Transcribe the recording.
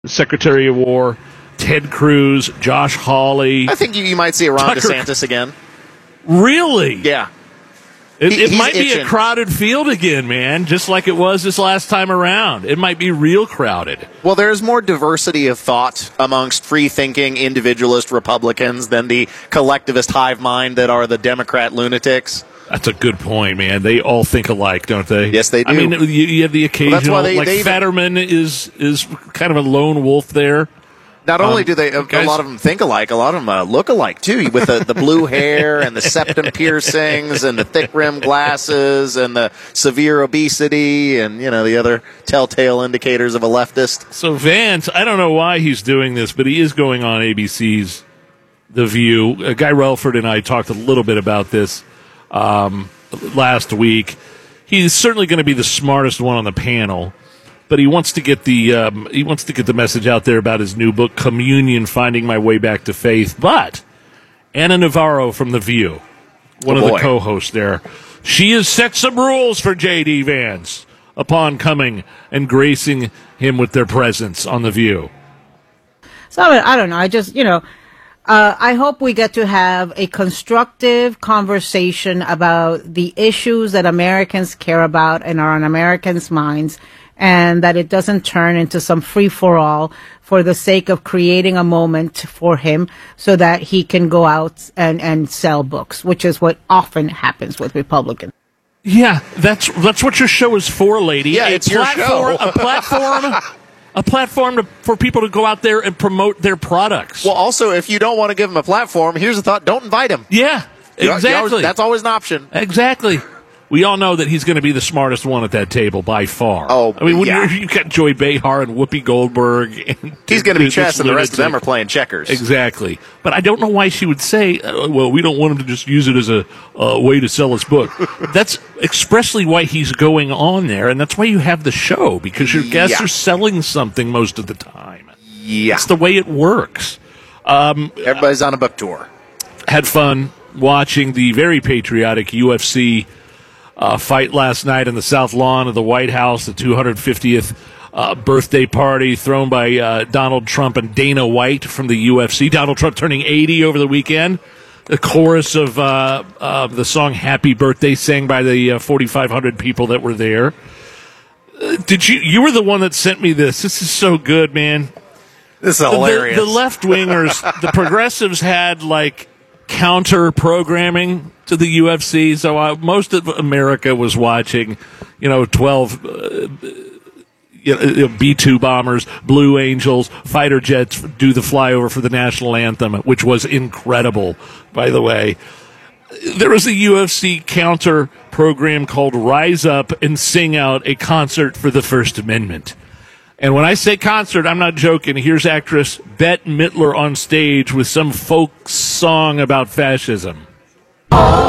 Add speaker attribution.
Speaker 1: Secretary of War, Ted Cruz, Josh Hawley.
Speaker 2: I think you might see a Ron DeSantis again.
Speaker 1: Really?
Speaker 2: Yeah.
Speaker 1: It might be
Speaker 2: itching.
Speaker 1: a crowded field again, man, just like it was this last time around. It might be real crowded.
Speaker 2: Well, there's more diversity of thought amongst free-thinking individualist Republicans than the collectivist hive mind that are the Democrat lunatics.
Speaker 1: That's a good point, man. They all think alike, don't they?
Speaker 2: Yes, they do.
Speaker 1: I mean, you have the occasional,
Speaker 2: Well, that's why they
Speaker 1: Fetterman is kind of a lone wolf there.
Speaker 2: Not only do they, a lot of them think alike, a lot of them look alike, too, with the blue hair and the septum piercings and the thick rimmed glasses and the severe obesity and, the other telltale indicators of a leftist.
Speaker 1: So Vance, I don't know why he's doing this, but he is going on ABC's The View. Guy Relford and I talked a little bit about this last week. He's certainly going to be the smartest one on the panel. But he wants to get the message out there about his new book, Communion: Finding My Way Back to Faith. But Ana Navarro from The View, one of the co-hosts there, she has set some rules for J.D. Vance upon coming and gracing him with their presence on The View.
Speaker 3: So I don't know. I just I hope we get to have a constructive conversation about the issues that Americans care about and are on Americans' minds, and that it doesn't turn into some free-for-all for the sake of creating a moment for him so that he can go out and sell books, which is what often happens with Republicans.
Speaker 1: Yeah, that's what your show is for, lady.
Speaker 2: Yeah, it's your show.
Speaker 1: A platform for people to go out there and promote their products.
Speaker 2: Well, also, if you don't want to give them a platform, here's the thought: don't invite him.
Speaker 1: Yeah, exactly.
Speaker 2: That's always an option.
Speaker 1: Exactly. We all know that he's going to be the smartest one at that table by far.
Speaker 2: Oh,
Speaker 1: I mean, when you've got Joy Behar and Whoopi Goldberg. And
Speaker 2: he's going to be chess, and the rest of them are playing checkers.
Speaker 1: Exactly. But I don't know why she would say, well, we don't want him to just use it as a way to sell his book. That's expressly why he's going on there, and that's why you have the show, because your guests are selling something most of the time.
Speaker 2: Yeah.
Speaker 1: That's the way it works.
Speaker 2: Everybody's on a book tour.
Speaker 1: Had fun watching the very patriotic UFC fight last night in the South Lawn of the White House, the 250th birthday party thrown by Donald Trump and Dana White from the UFC. Donald Trump turning 80 over the weekend. The chorus of the song Happy Birthday sang by the 4,500 people that were there. You were the one that sent me this. This is so good, man.
Speaker 2: This is hilarious.
Speaker 1: The left-wingers, the progressives had, counter-programming to the UFC, so most of America was watching, 12 B-2 bombers, Blue Angels, fighter jets do the flyover for the national anthem, which was incredible, by the way. There was a UFC counter-program called Rise Up and Sing Out, a concert for the First Amendment. And when I say concert, I'm not joking. Here's actress Bette Midler on stage with some folk song about fascism.